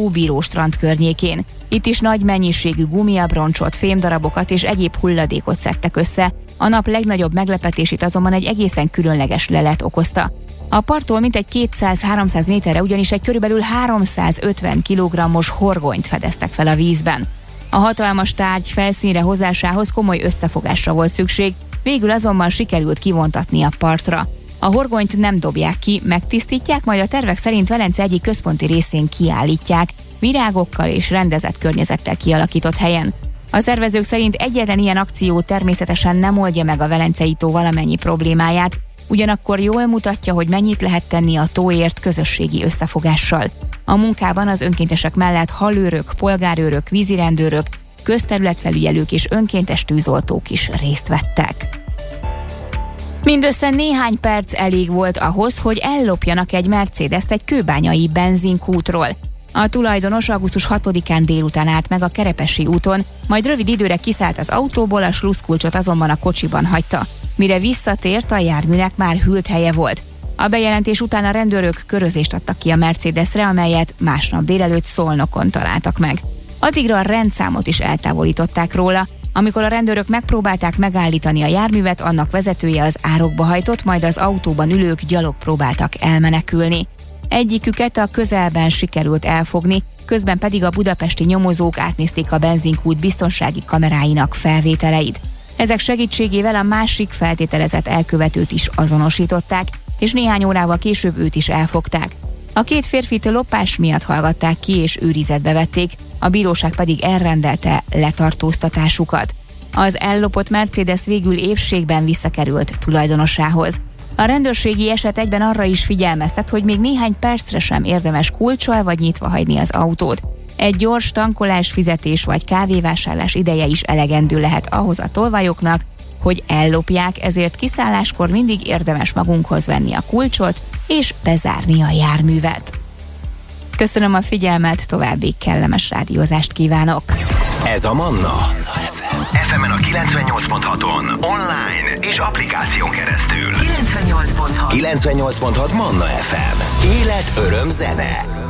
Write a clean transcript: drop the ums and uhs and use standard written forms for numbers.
Hóbíró-strand környékén. Itt is nagy mennyiségű gumiabroncsot, fémdarabokat és egyéb hulladékot szedtek össze. A nap legnagyobb meglepetését azonban egy egészen különleges lelet okozta. A parttól mintegy 200-300 méterre ugyanis egy körülbelül 350 kg-os horgonyt fedeztek fel a vízben. A hatalmas tárgy felszínre hozásához komoly összefogásra volt szükség, végül azonban sikerült kivontatni a partra. A horgonyt nem dobják ki, megtisztítják, majd a tervek szerint Velence egyik központi részén kiállítják, virágokkal és rendezett környezettel kialakított helyen. A szervezők szerint egyetlen ilyen akció természetesen nem oldja meg a Velencei tó valamennyi problémáját, ugyanakkor jól mutatja, hogy mennyit lehet tenni a tóért közösségi összefogással. A munkában az önkéntesek mellett halőrök, polgárőrök, vízirendőrök, közterületfelügyelők és önkéntes tűzoltók is részt vettek. Mindössze néhány perc elég volt ahhoz, hogy ellopjanak egy Mercedest egy kőbányai benzinkútról. A tulajdonos augusztus 6-án délután állt meg a Kerepesi úton, majd rövid időre kiszállt az autóból, a sluszkulcsot azonban a kocsiban hagyta. Mire visszatért, a járműnek már hűlt helye volt. A bejelentés után a rendőrök körözést adtak ki a Mercedesre, amelyet másnap délelőtt Szolnokon találtak meg. Addigra a rendszámot is eltávolították róla. Amikor a rendőrök megpróbálták megállítani a járművet, annak vezetője az árokba hajtott, majd az autóban ülők gyalog próbáltak elmenekülni. Egyiküket a közelben sikerült elfogni, közben pedig a budapesti nyomozók átnézték a benzinkút biztonsági kameráinak felvételeit. Ezek segítségével a másik feltételezett elkövetőt is azonosították, és néhány órával később őt is elfogták. A két férfit lopás miatt hallgatták ki és őrizetbe vették, a bíróság pedig elrendelte letartóztatásukat. Az ellopott Mercedes végül épségben visszakerült tulajdonosához. A rendőrségi eset egyben arra is figyelmeztet, hogy még néhány percre sem érdemes kulccsal vagy nyitva hagyni az autót. Egy gyors tankolás, fizetés vagy kávévásárlás ideje is elegendő lehet ahhoz a tolvajoknak, hogy ellopják, ezért kiszálláskor mindig érdemes magunkhoz venni a kulcsot és bezárni a járművet. Köszönöm a figyelmet, további kellemes rádiózást kívánok! Ez a Manna. FM-en a 98.6-on, online és applikáción keresztül. 98.6 Manna FM. Élet, öröm, zene.